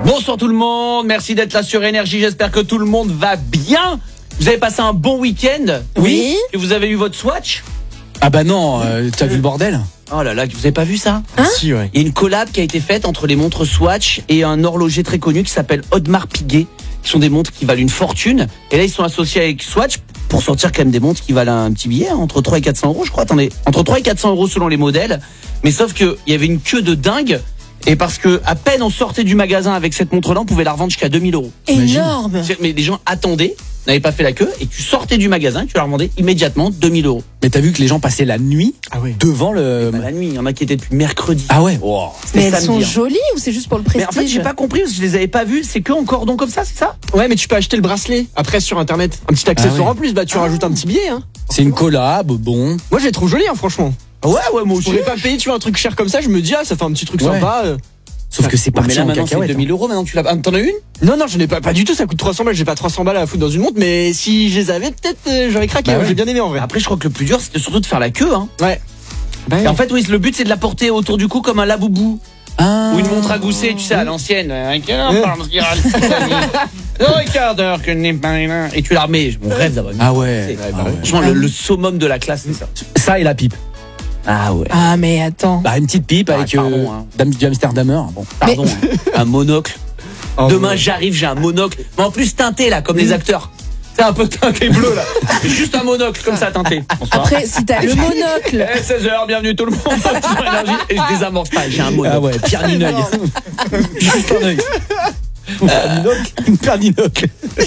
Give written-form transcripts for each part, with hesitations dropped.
Bonsoir tout le monde, merci d'être là sur Énergie, j'espère que tout le monde va bien. Vous avez passé un bon week-end? Oui. Et vous avez eu votre Swatch? Ah bah non, t'as vu le bordel? Oh là là, vous avez pas vu ça? Si, ouais. Il y a une collab qui a été faite entre les montres Swatch et un horloger très connu qui s'appelle Audemars Piguet, qui sont des montres qui valent une fortune. Et là, ils sont associés avec Swatch pour sortir quand même des montres qui valent un petit billet, entre 3 et 400 euros, je crois. Attendez, entre 3 et 400 euros selon les modèles. Mais sauf que il y avait une queue de dingue. Et parce que à peine on sortait du magasin avec cette montre-là, on pouvait la revendre jusqu'à 2000 euros. Énorme. Mais les gens attendaient, n'avaient pas fait la queue, et tu sortais du magasin, tu la revendais immédiatement 2000 euros. Mais t'as vu que les gens passaient la nuit devant le... Bah, la nuit, il y en a qui étaient depuis mercredi. Ah ouais. Oh, Mais c'était elles sont samedi, hein. jolies ou c'est juste pour le Mais prestige? en fait, j'ai pas compris parce que je les avais pas vues. C'est que en cordon comme ça, c'est ça? Ouais, mais tu peux acheter le bracelet après sur internet. Un petit accessoire en plus, bah tu rajoutes un petit billet. Hein. C'est une collab, bon. Moi je les trouve jolies, hein, franchement. Ouais, moi Je aussi. pourrais pas payer, tu vois, un truc cher comme ça. Je me dis, ah, ça fait un petit truc Ouais. sympa. Sauf que c'est Mais parti là en maintenant, c'est cacahuète. 2000 euros. Maintenant, tu l'as. Ah, t'en as une? Non, je n'ai pas du tout. Ça coûte 300 balles. J'ai pas 300 balles à foutre dans une montre, mais si je les avais, peut-être j'aurais craqué. Bah hein, ouais. J'ai bien aimé en vrai. Après, je crois que le plus dur, c'était surtout de faire la queue. Hein. Ouais. Et en fait, oui, le but, c'est de la porter autour du cou comme un laboubou. Ah. Ou une montre à gousser, tu sais, à l'ancienne. Un quart d'heure que n'est pas là. Et tu la remets. Mon rêve d'avoir une Ah ouais. montre. Franchement, le summum de la classe, c'est ça. Ça et la pipe. Ah ouais. Ah mais attends. Bah une petite pipe Ah, avec pardon, hein. du Amsterdamer. Bon. Pardon. Un monocle. Oh, Demain, ouais. j'arrive, j'ai un monocle. Mais en plus teinté, là, comme les acteurs. C'est un peu teinté bleu, là. C'est juste un monocle, comme ça, teinté. Bonsoir. Après si t'as le monocle. 16h, bienvenue tout le monde sur Énergie. Et je désamorce pas, j'ai un monocle. Ah ouais, Pierre Nineuil. Juste un œil. Une paire d'inocle.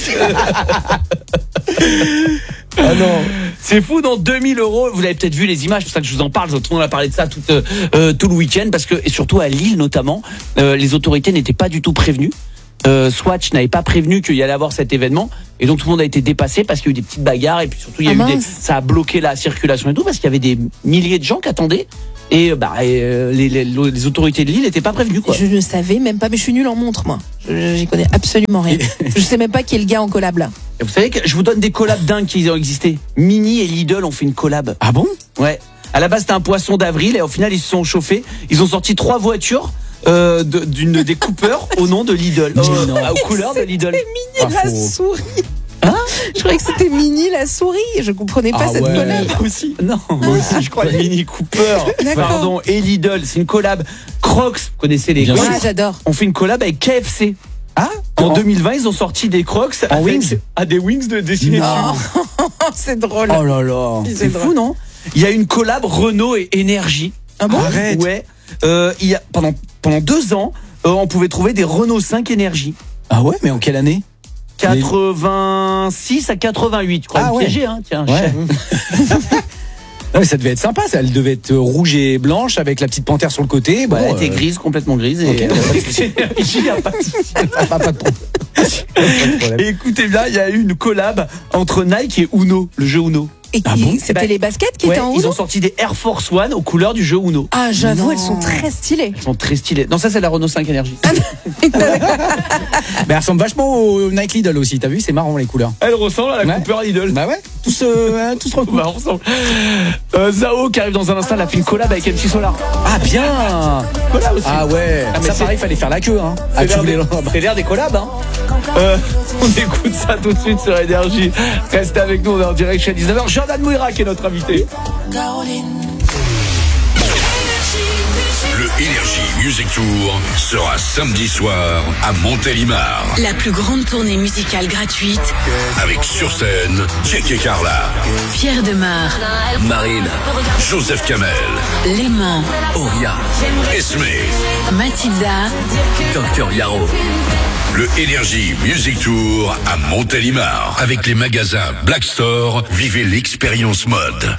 Ah non. C'est fou, dans 2000 euros. Vous avez peut-être vu les images, c'est pour ça que je vous en parle. Tout le monde a parlé de ça tout le week-end. Parce que, et surtout à Lille notamment, les autorités n'étaient pas du tout prévenues. Swatch n'avait pas prévenu qu'il y allait avoir cet événement. Et donc tout le monde a été dépassé parce qu'il y a eu des petites bagarres. Et puis surtout, il y a eu ça a bloqué la circulation et tout. Parce qu'il y avait des milliers de gens qui attendaient. Et les autorités de Lille n'étaient pas prévenues, quoi. Je ne savais même pas, mais je suis nulle en montre moi. J'y connais absolument rien. Je sais même pas qui est le gars en collab là. Et vous savez que je vous donne des collabs dingues qui ont existé. Mini et Lidl ont fait une collab. Ah bon? Ouais. À la base, c'était un poisson d'avril et au final, ils se sont chauffés. Ils ont sorti 3 voitures des coupeurs au nom de Lidl. Aux couleurs de Lidl. Mini la faux. souris. Je croyais que c'était Mini la souris. Je comprenais pas Ah cette ouais. collab. Aussi. Non, moi aussi, je crois. Mini Cooper. D'accord. Pardon. Et Lidl, c'est une collab. Crocs, vous connaissez les Bien Crocs? Ah j'adore. On fait une collab avec KFC. Ah En 2020, ils ont sorti des Crocs En avec- wings des wings dessinés dessus. Oh, c'est drôle. Oh là là. C'est fou, non? Il y a une collab Renault et Énergie. Ah bon? Arrête. Ouais. Il y a pendant 2 ans, on pouvait trouver des Renault 5 Énergie. Ah ouais, mais en quelle année? 86 à 88, je crois. Ah ouais. Piégé, hein, tiens. Ouais. Ouais, ça devait être sympa, ça. Elle devait être rouge et blanche avec la petite panthère sur le côté. Bon, Ouais, elle était grise, complètement grise. Et Ok. Énergie, y a pas de souci. pas de problème. Et écoutez bien, il y a eu une collab entre Nike et Uno, le jeu Uno. Et Ah bon? c'était Bah, les baskets qui Ouais, étaient en haut. ils ont sorti des Air Force One aux couleurs du jeu Uno. Ah j'avoue, Non. elles sont très stylées. Elles sont très stylées. Non, ça c'est la Renault 5 Énergie. Mais elle ressemble vachement au Nike Lidl aussi. T'as vu, c'est marrant les couleurs. Elle ressemble à la Ouais. Cooper Lidl. Bah ouais, tous recoupent. Bah, on ressemble. Zao qui arrive dans un instant, elle a fait une collab avec MC Solar. Ah bien. Collab aussi. Ah ouais. Ah, mais Ça c'est- pareil, fallait faire la queue hein. Ah, tu voulais- C'est l'air des collabs, hein. On écoute ça tout de suite sur Énergie. Restez avec nous, on est en direct chez 19h. Jordan Mouira qui est notre invité. Le Energy Music Tour sera samedi soir à Montélimar La plus grande tournée musicale gratuite. avec sur scène J.K. Carla, Pierre Demar, Marine, Joseph Kamel, Léman, Oria, Esme, Mathilda, Dr Yaro. Le Energy Music Tour à Montélimar avec les magasins Black Store. Vivez l'expérience mode.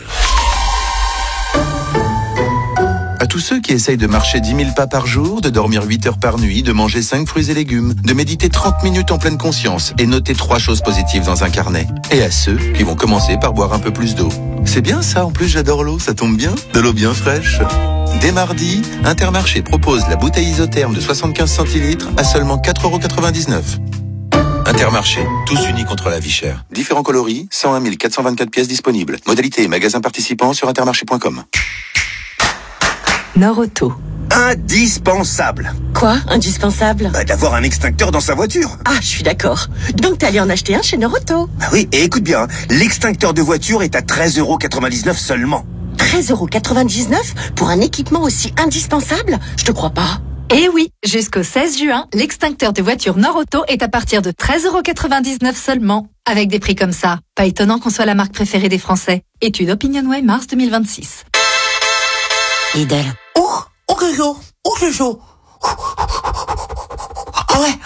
À tous ceux qui essayent de marcher 10 000 pas par jour, de dormir 8 heures par nuit, de manger 5 fruits et légumes, de méditer 30 minutes en pleine conscience et noter 3 choses positives dans un carnet. Et à ceux qui vont commencer par boire un peu plus d'eau. C'est bien ça, en plus j'adore l'eau, ça tombe bien. De l'eau bien fraîche. Dès mardi, Intermarché propose la bouteille isotherme de 75 centilitres à seulement 4,99 €. Intermarché, tous unis contre la vie chère. Différents coloris, 101 424 pièces disponibles. Modalité et magasins participants sur intermarché.com. Nord Auto. indispensable. Quoi, indispensable? D'avoir un extincteur dans sa voiture. Ah, je suis d'accord. Donc t'es allé en acheter un chez Norauto. Oui, et écoute bien, l'extincteur de voiture est à 13,99 € seulement. 13,99 € pour un équipement aussi indispensable? Je te crois pas. Eh oui, jusqu'au 16 juin, l'extincteur de voiture Norauto est à partir de 13,99 € seulement. Avec des prix comme ça, pas étonnant qu'on soit la marque préférée des Français. Étude OpinionWay mars 2026. Lidl. Oh que chaud. Ah ouais.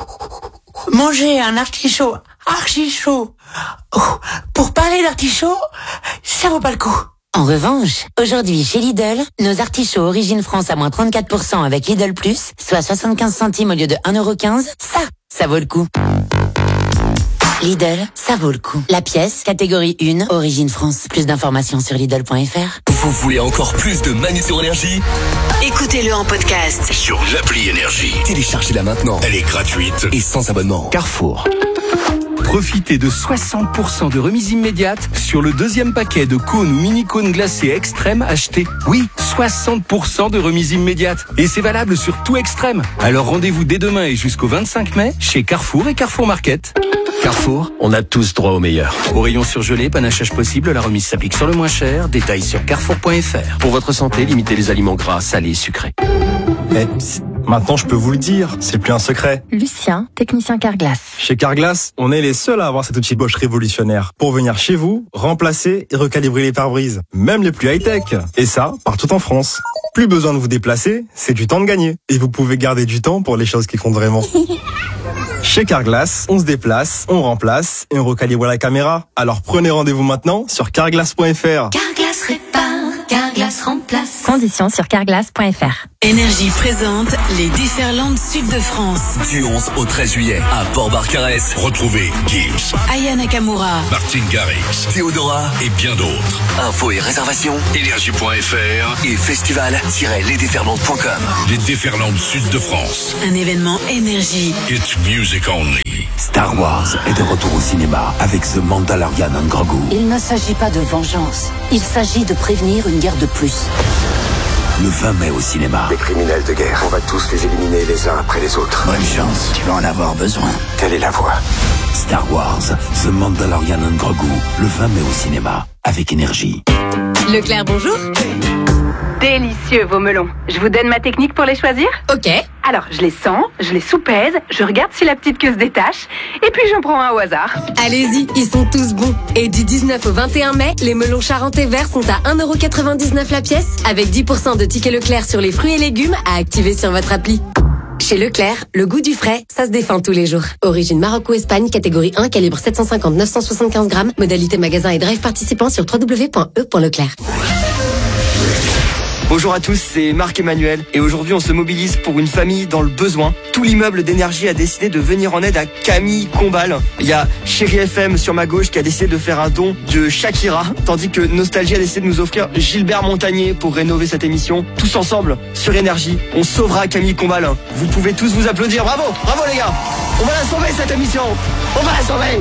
Manger un artichaut archi chaud. Pour parler d'artichaut, ça vaut pas le coup. En revanche, aujourd'hui chez Lidl, nos artichauts Origine France à moins 34% avec Lidl Plus, soit 75 centimes au lieu de 1,15 €, ça vaut le coup. Lidl, ça vaut le coup. La pièce, catégorie 1, Origine France. Plus d'informations sur Lidl.fr. Vous voulez encore plus de Manu sur Énergie? Écoutez-le en podcast sur l'appli Énergie. Téléchargez-la maintenant. Elle est gratuite et sans abonnement. Carrefour. Profitez de 60% de remise immédiate sur le deuxième paquet de cônes ou mini-cônes glacés extrême acheté. Oui, 60% de remise immédiate. Et c'est valable sur tout extrême. Alors rendez-vous dès demain et jusqu'au 25 mai chez Carrefour et Carrefour Market. Carrefour, on a tous droit au meilleur. Au rayon surgelé, panachage possible, la remise s'applique sur le moins cher. Détails sur carrefour.fr. Pour votre santé, limitez les aliments gras, salés et sucrés. Maintenant, je peux vous le dire, c'est plus un secret. Lucien, technicien Carglass. Chez Carglass, on est les seuls à avoir cet outil Bosch révolutionnaire pour venir chez vous, remplacer et recalibrer les pare-brises, même les plus high-tech. Et ça, partout en France. Plus besoin de vous déplacer, c'est du temps de gagner. Et vous pouvez garder du temps pour les choses qui comptent vraiment. Chez Carglass, on se déplace, on remplace et on recalibre la caméra. Alors prenez rendez-vous maintenant sur carglass.fr. Carglass répare, Carglass remplace. Conditions sur carglass.fr. Énergie présente les déferlantes Sud de France. Du 11 au 13 juillet à Port-Barcarès. Retrouvez Gims, Aya Nakamura, Martin Garrix, Théodora et bien d'autres. Infos et réservations Énergie.fr et festival-lesdéferlantes.com. Les déferlantes Sud de France. un événement Énergie. It's music only. Star Wars est de retour au cinéma avec The Mandalorian and Grogu. Il ne s'agit pas de vengeance. Il s'agit de prévenir une guerre de plus. Le 20 mai au cinéma. Les criminels de guerre, on va tous les éliminer les uns après les autres. Bonne chance, tu vas en avoir besoin. Telle est la voie. Star Wars, The Mandalorian and Grogu, le 20 mai au cinéma, avec Énergie. Leclerc, bonjour. Délicieux vos melons. Je vous donne ma technique pour les choisir? Ok. Alors, je les sens, je les soupèse, je regarde si la petite queue se détache, et puis j'en prends un au hasard. Allez-y, ils sont tous bons. Et du 19 au 21 mai, les melons charentais verts sont à 1,99 € la pièce, avec 10% de tickets Leclerc sur les fruits et légumes à activer sur votre appli. Chez Leclerc, le goût du frais, ça se défend tous les jours. Origine Maroc ou Espagne, catégorie 1, calibre 750-975 grammes. Modalité magasin et drive participant sur www.e.leclerc. Bonjour à tous, c'est Marc-Emmanuel et aujourd'hui on se mobilise pour une famille dans le besoin. Tout l'immeuble d'énergie a décidé de venir en aide à Camille Combal. Il y a Chéri FM sur ma gauche qui a décidé de faire un don de Shakira, tandis que Nostalgie a décidé de nous offrir Gilbert Montagnier pour rénover cette émission. Tous ensemble, sur Énergie, on sauvera Camille Combal. Vous pouvez tous vous applaudir, bravo, bravo les gars. On va la sauver cette émission, on va la sauver.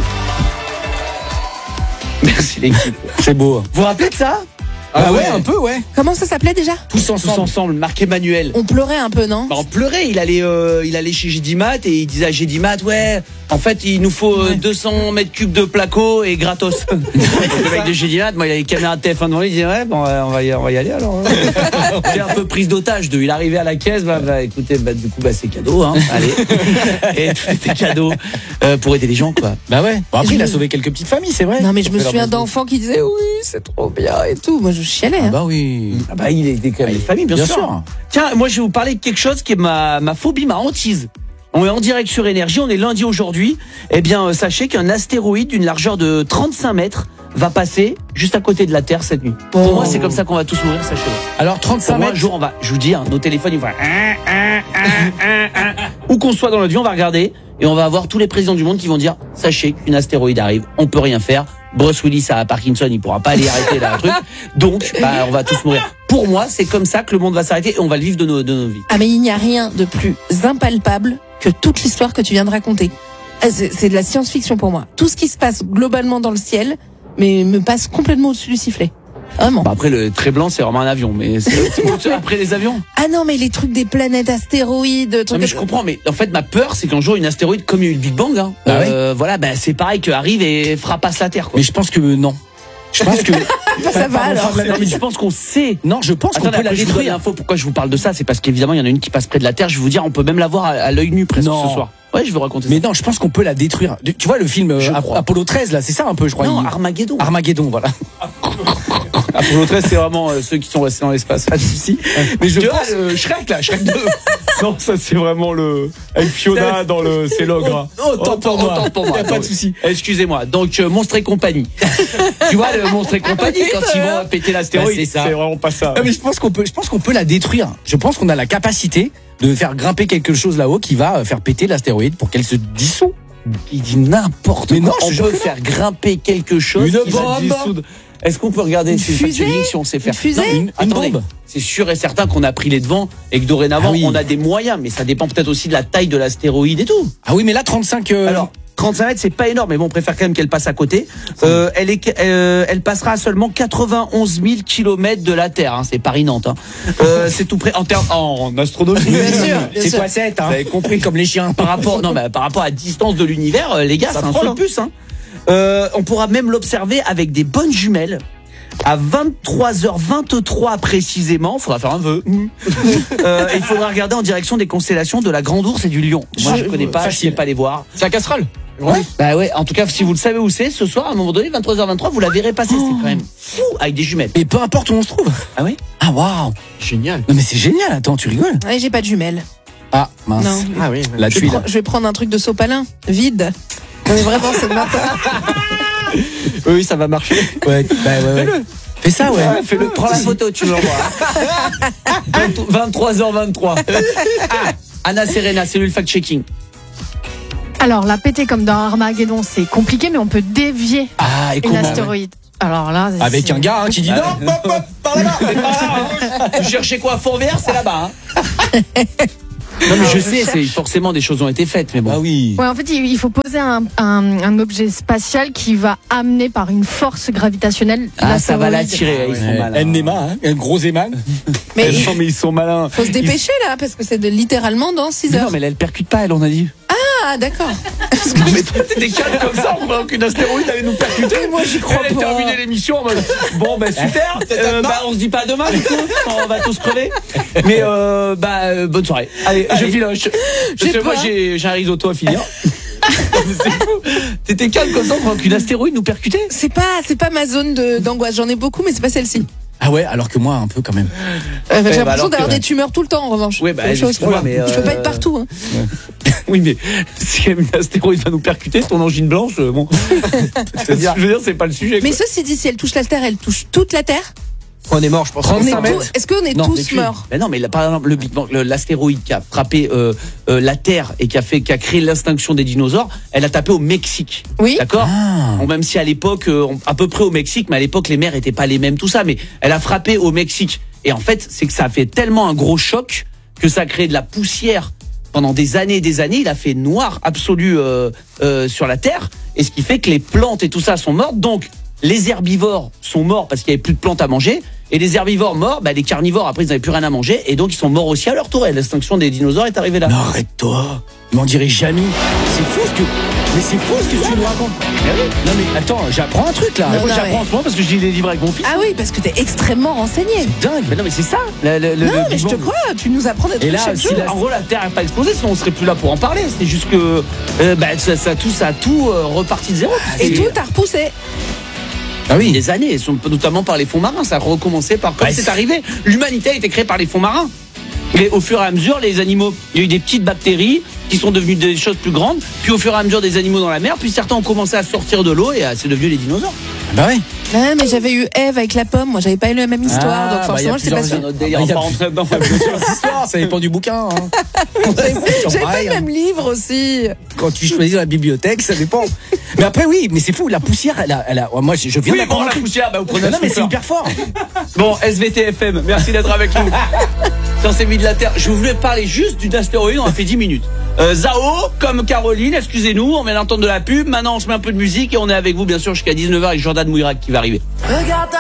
Merci l'équipe. C'est beau. Vous vous rappelez de ça? Ah ouais, un peu, ouais. Comment ça s'appelait déjà? Tous ensemble, Marc-Emmanuel. On pleurait un peu, non? Bah, on pleurait, il allait chez Gédimat et il disait à Gédimat, ouais, en fait, il nous faut 200 mètres cubes de placo et gratos. Donc, le mec de Gédimat, moi, il a les caméras de TF1 devant lui, il disait, ouais, bon, on va y aller alors. C'était un peu prise d'otage il arrivait à la caisse, écoutez, du coup, c'est cadeau, hein, allez. Et tout était cadeau, pour aider les gens, quoi. Bah ouais. Bon, après, il a sauvé quelques petites familles, c'est vrai. Non, mais je me souviens d'enfants qui disaient, oui, c'est trop bien et tout. Moi, je chialais. Ah bah oui. Ah bah il était quand même des familles, bien sûr. Tiens, moi je vais vous parler de quelque chose qui est ma phobie, ma hantise. On est en direct sur Énergie, on est lundi aujourd'hui. Eh bien, sachez qu'un astéroïde d'une largeur de 35 mètres va passer juste à côté de la Terre cette nuit. Pour moi, c'est comme ça qu'on va tous mourir, sachez-le. Alors 35 mètres. Un jour, je vous dis, nos téléphones, ils vont où qu'on soit dans l'avion, on va regarder et on va avoir tous les présidents du monde qui vont dire, sachez qu'une astéroïde arrive, on peut rien faire. Bruce Willis a Parkinson, il pourra pas aller arrêter là, un truc. Donc, on va tous mourir. Pour moi, c'est comme ça que le monde va s'arrêter et on va le vivre de nos vies. Ah mais il n'y a rien de plus impalpable que toute l'histoire que tu viens de raconter. C'est de la science-fiction pour moi. Tout ce qui se passe globalement dans le ciel, mais me passe complètement au-dessus du sifflet. Vraiment. Bah après, le trait blanc, c'est vraiment un avion. Mais c'est après les avions. Ah non, mais les trucs des planètes, astéroïdes, Non, mais je comprends, mais en fait, ma peur, c'est qu'un jour, une astéroïde, comme il y a eu le Big Bang, hein, voilà, bah, c'est pareil qu'arrive et fracasse la Terre, quoi. Mais je pense que non. Je pense que ça va alors. Mais je pense qu'on sait. Non, je pense qu'on peut la détruire. Pourquoi je vous parle de ça, c'est parce qu'évidemment, il y en a une qui passe près de la Terre. Je vais vous dire, on peut même la voir à l'œil nu presque ce soir. Ouais, je vais vous raconter ça. Mais non, je pense qu'on peut la détruire. Tu vois le film Apollo 13 là, c'est ça un peu, je crois. Non, Armageddon. Armageddon, voilà. Apollo 13, c'est vraiment ceux qui sont restés dans l'espace. Pas de souci. Mais je pense Shrek là, Shrek 2. Non, ça c'est vraiment avec Fiona dans c'est l'ogre. Autant pour moi. Y a pas de souci. Excusez-moi. Donc Monstre et compagnie. Tu vois le Monstre et compagnie quand ils vont péter l'astéroïde, c'est ça. C'est vraiment pas ça. Mais je pense qu'on peut la détruire. Je pense qu'on a la capacité de faire grimper quelque chose là-haut qui va faire péter l'astéroïde pour qu'elle se dissout. Il dit n'importe quoi. Non, on peut faire grimper quelque chose. Une qui va bombe. dissoudre. Est-ce qu'on peut regarder si on sait faire une bombe? C'est sûr et certain qu'on a pris les devants et que dorénavant on a des moyens, mais ça dépend peut-être aussi de la taille de l'astéroïde et tout. Ah oui, mais là 35. Alors 35 mètres, c'est pas énorme, mais bon, on préfère quand même qu'elle passe à côté. Elle passera à seulement 91 000 km de la Terre. Hein, c'est Paris-Nantes. Hein. C'est tout près en astronomie. Bien sûr. C'est quoi 7 hein. Vous avez compris, comme les chiens. Par rapport à la distance de l'univers, les gars, c'est un seul puce. Hein. On pourra même l'observer avec des bonnes jumelles. À 23h23 précisément, il faudra faire un vœu. Il faudra regarder en direction des constellations de la Grande Ourse et du Lion. Moi, je connais pas, je sais pas les voir. C'est à Casserole. Ouais. Bah ouais, en tout cas, si vous le savez où c'est, ce soir, à un moment donné, 23h23, vous la verrez passer. C'est quand même fou avec des jumelles. Et peu importe où on se trouve. Ah oui? Ah waouh, génial. Non mais c'est génial. Attends, tu rigoles? Ouais, j'ai pas de jumelles. Ah mince. Non. Ah oui. La tuile. Je vais prendre un truc de sopalin vide. Non mais vraiment, c'est le matin. Oui, ça va marcher. Ouais. Fais ça, ouais. Fais-le. Prends la photo, tu me l'envoies. 23h23. Anna Serena, cellule fact-checking. Alors, la péter comme dans Armageddon, c'est compliqué, mais on peut dévier une astéroïde. Alors là, avec un gars qui dit non, par là-bas. C'est pas là. Vous cherchez quoi, fond vert, c'est là-bas. Hein. Non mais je sais, forcément des choses ont été faites, mais bon. Ah oui. Ouais, en fait, il faut poser un objet spatial qui va amener par une force gravitationnelle. Ça va l'attirer. Ils sont malins. Nema, un gros aimant. Mais ils sont malins. Faut se dépêcher là, parce que c'est littéralement dans 6 heures. Non mais elle percute pas, elle, on a dit. Ah d'accord. Mais t'es des calmes comme ça, on voit qu'une astéroïde allait nous percuter. Moi j'y crois elle pas. Elle a terminé l'émission en mode bon super. On se dit pas demain du coup, on va tous crever. Mais bonne soirée. Allez, je filoche. Moi j'ai un risotto à finir. C'est fou. T'étais calme comme ça, on voit qu'une astéroïde nous percutait. C'est pas ma zone d'angoisse, j'en ai beaucoup, mais c'est pas celle-ci. Ah ouais, alors que moi un peu quand même. J'ai l'impression d'avoir des tumeurs tout le temps en revanche. Oui, je peux pas être partout. Hein. Oui, mais si une astéroïde va nous percuter, ton angine blanche, bon. Je veux dire, c'est pas le sujet. Mais ceci dit, si elle touche la Terre, elle touche toute la Terre. On est mort, je pense. Est-ce qu'on est tous morts? Non, mais par exemple, le Big Bang, l'astéroïde qui a frappé la Terre et qui a créé l'extinction des dinosaures, elle a tapé au Mexique. Oui. D'accord. Bon, même si à l'époque, à peu près au Mexique, mais à l'époque les mers étaient pas les mêmes, tout ça, mais elle a frappé au Mexique. Et en fait, c'est que ça a fait tellement un gros choc que ça a créé de la poussière pendant des années et des années. Il a fait noir absolu sur la Terre, et ce qui fait que les plantes et tout ça sont mortes. Donc les herbivores sont morts parce qu'il n'y avait plus de plantes à manger. Et les herbivores morts, les carnivores après ils n'avaient plus rien à manger. Et donc ils sont morts aussi à leur tour. Et l'extinction des dinosaures est arrivée là. Non, arrête-toi. Il m'en dirait jamais. C'est fou ce que tu nous racontes. Non mais attends, j'apprends un truc là. J'apprends en ce moment parce que je lis les livres avec mon fils. Ah oui, parce que t'es extrêmement renseigné. Dingue. Mais non mais c'est ça. Non mais je te crois, tu nous apprends des trucs chaque jour. En gros la Terre n'a pas explosé, sinon on serait plus là pour en parler. C'est juste que ça a tout reparti de zéro. Et tout a repoussé. Ah oui, des années, notamment par les fonds marins. Ça a recommencé par comme c'est arrivé. L'humanité a été créée par les fonds marins. Et au fur et à mesure, les animaux, il y a eu des petites bactéries qui sont devenues des choses plus grandes. Puis au fur et à mesure, des animaux dans la mer. Puis certains ont commencé à sortir de l'eau et c'est devenu les dinosaures. Bah oui. Ouais, mais j'avais eu Ève avec la pomme. Moi, j'avais pas eu la même histoire. Donc forcément, je sais pas sûr. Ça dépend du bouquin. J'avais pas le même livre aussi. Quand tu choisis la bibliothèque, ça dépend. Mais après, oui, mais c'est fou. La poussière, moi, je viens d'apprendre. La poussière, vous prenez. Non, mais c'est hyper fort. Bon, SVT FM, merci d'être avec nous. Dans ces vies de la Terre, je voulais parler juste d'une astéroïde. On a fait 10 minutes. Zao, comme Caroline, excusez-nous, on vient d'entendre de la pub. Maintenant, on se met un peu de musique et on est avec vous, bien sûr, jusqu'à 19h avec Jordan Mouirac qui va arriver. Regarde